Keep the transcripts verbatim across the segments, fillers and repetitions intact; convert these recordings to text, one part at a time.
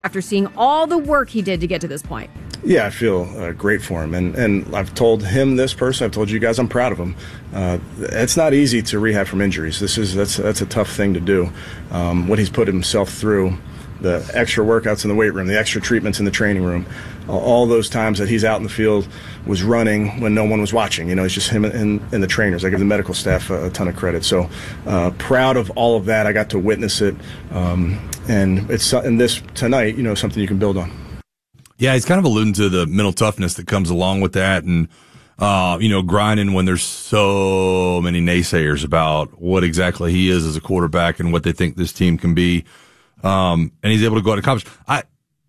after seeing all the work he did to get to this point? Yeah, I feel uh, great for him, and and I've told him this person, I've told you guys, I'm proud of him. Uh, it's not easy to rehab from injuries. This is that's that's a tough thing to do. Um, what he's put himself through, the extra workouts in the weight room, the extra treatments in the training room, uh, all those times that he's out in the field was running when no one was watching. You know, it's just him and, and the trainers. I give the medical staff a, a ton of credit. So uh, proud of all of that. I got to witness it, um, and it's in this tonight. You know, something you can build on. Yeah, he's kind of alluding to the mental toughness that comes along with that, and uh, you know, grinding when there's so many naysayers about what exactly he is as a quarterback and what they think this team can be. Um, and he's able to go out and accomplish. I,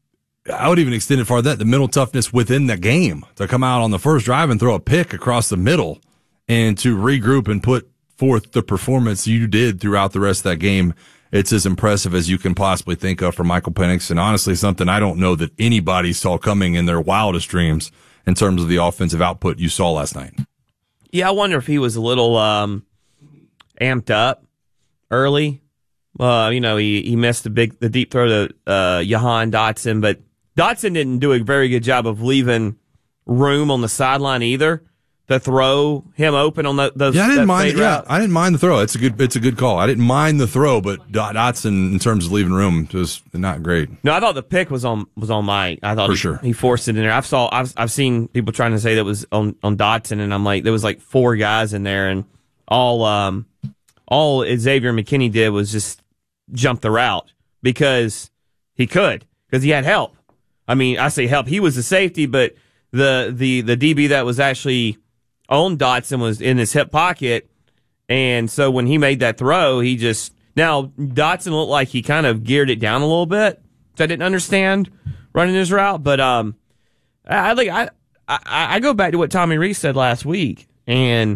I would even extend it farther than that, the mental toughness within the game to come out on the first drive and throw a pick across the middle and to regroup and put forth the performance you did throughout the rest of that game. It's as impressive as you can possibly think of for Michael Penix, and honestly something I don't know that anybody saw coming in their wildest dreams in terms of the offensive output you saw last night. Yeah, I wonder if he was a little um, amped up early. Uh, you know, he, he missed the big, the deep throw to uh, Jahan Dotson, but Dotson didn't do a very good job of leaving room on the sideline either to throw him open on the, those. Yeah, I didn't that mind. fade Yeah, route. I didn't mind the throw. It's a good. It's a good call. I didn't mind the throw, but Dotson in terms of leaving room was not great. No, I thought the pick was on was on Mike. I thought For he, sure. he forced it in there. I've saw I've I've seen people trying to say that was on on Dotson, and I'm like, there was like four guys in there, and all um all Xavier McKinney did was just jump the route because he could because he had help. I mean, I say help. He was the safety, but the the the D B that was actually on Dotson was in his hip pocket, and so when he made that throw, he just now Dotson looked like he kind of geared it down a little bit, which I didn't understand running his route. But um, I I, think I I I go back to what Tommy Rees said last week, and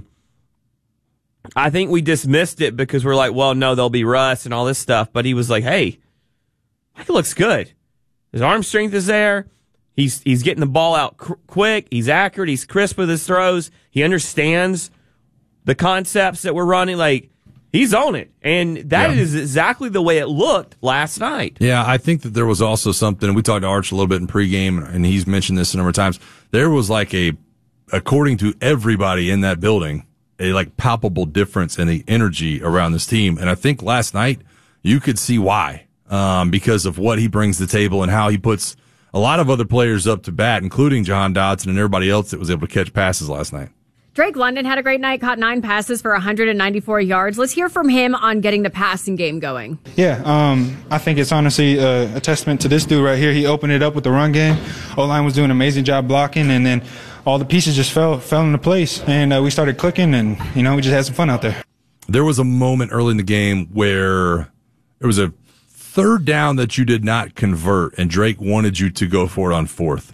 I think we dismissed it because we're like, well, no, there'll be rust and all this stuff. But he was like, hey, Michael looks good. His arm strength is there. He's he's getting the ball out cr- quick. He's accurate. He's crisp with his throws. He understands the concepts that we're running. Like, he's on it. And that Yeah. is exactly the way it looked last night. Yeah, I think that there was also something. We talked to Arch a little bit in pregame, and he's mentioned this a number of times. There was like a, according to everybody in that building, a like palpable difference in the energy around this team. And I think last night you could see why, um, because of what he brings to the table and how he puts a lot of other players up to bat, including Jahan Dotson and everybody else that was able to catch passes last night. Drake London had a great night, caught nine passes for one hundred ninety-four yards. Let's hear from him on getting the passing game going. Yeah, um, I think it's honestly a, a testament to this dude right here. He opened it up with the run game. O-line was doing an amazing job blocking, and then all the pieces just fell fell into place, and uh, we started clicking, and, you know, we just had some fun out there. There was a moment early in the game where there was a third down that you did not convert, and Drake wanted you to go for it on fourth.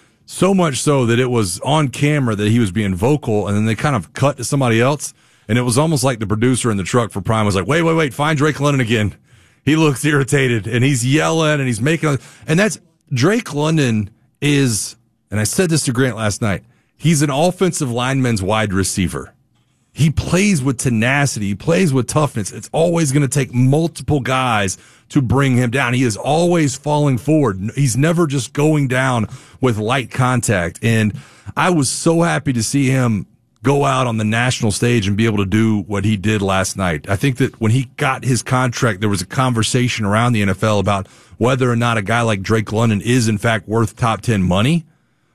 So much so that it was on camera that he was being vocal, and then they kind of cut to somebody else, and it was almost like the producer in the truck for Prime was like, wait, wait, wait, find Drake London again. He looks irritated, and he's yelling, and he's making, and that's, Drake London is, and I said this to Grant last night, he's an offensive lineman's wide receiver. He plays with tenacity. He plays with toughness. It's always going to take multiple guys to bring him down. He is always falling forward. He's never just going down with light contact. And I was so happy to see him go out on the national stage and be able to do what he did last night. I think that when he got his contract, there was a conversation around the N F L about whether or not a guy like Drake London is in fact worth top ten money.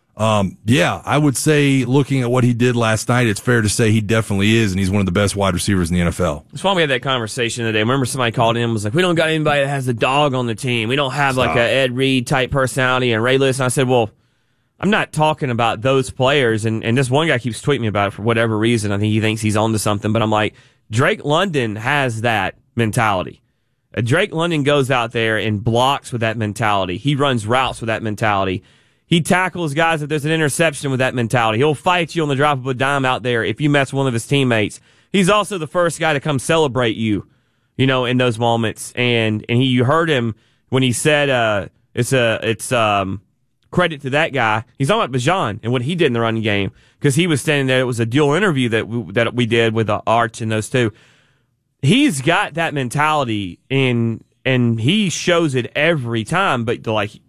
Um, yeah, I would say looking at what he did last night, it's fair to say he definitely is, and he's one of the best wide receivers in the N F L. That's why we had that conversation today. I remember somebody called in and was like, we don't got anybody that has the dog on the team. We don't have Stop. like a Ed Reed type personality and Ray Lewis. And I said, well, I'm not talking about those players. And, and this one guy keeps tweeting me about it for whatever reason. I think he thinks he's on to something. But I'm like, Drake London has that mentality. Uh, Drake London goes out there and blocks with that mentality. He runs routes with that mentality. He tackles guys if there's an interception with that mentality. He'll fight you on the drop of a dime out there if you mess with one of his teammates. He's also the first guy to come celebrate you, you know, in those moments. And and he, you heard him when he said, uh, it's a it's um credit to that guy. He's talking about Bijan and what he did in the running game because he was standing there. It was a dual interview that we, that we did with uh, Arch and those two. He's got that mentality in. and he shows it every time. But like